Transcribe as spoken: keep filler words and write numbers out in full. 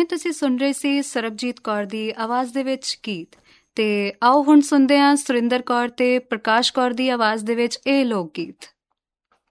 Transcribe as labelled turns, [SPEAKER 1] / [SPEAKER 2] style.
[SPEAKER 1] ਹੁਣੇ ਤੁਸੀਂ ਸੁਣ ਰਹੇ ਸੀ ਸਰਬਜੀਤ ਕੌਰ ਦੀ ਆਵਾਜ਼ ਦੇ ਵਿੱਚ ਗੀਤ, ਤੇ ਆਓ ਹੁਣ ਸੁਣਦੇ ਹਾਂ ਸੁਰਿੰਦਰ ਕੌਰ ਤੇ ਪ੍ਰਕਾਸ਼ ਕੌਰ ਦੀ ਆਵਾਜ਼ ਦੇ ਵਿੱਚ ਇਹ ਲੋਕ ਗੀਤ।